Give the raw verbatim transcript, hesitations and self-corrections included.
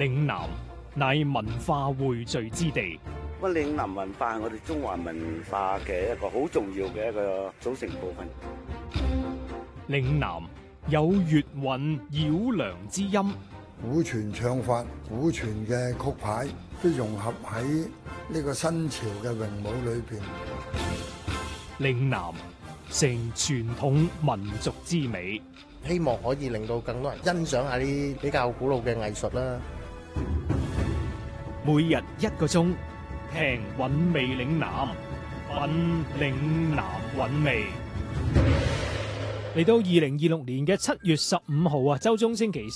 嶺南乃文化匯聚之地。 乜嶺南文化係我哋中華文化嘅一個好重要嘅一個組成部分。 嶺南有粵韻繞梁之音， 古傳唱法、古傳嘅曲牌都融合喺呢個新潮嘅詠舞裏邊。 嶺南成傳統民族之美， 希望可以令到更多人欣賞下啲比較古老嘅藝術啦。 每日一個鐘，聽韻味嶺南，品嶺南韻味。嚟到二零二六年嘅七月十五號啊，周中星期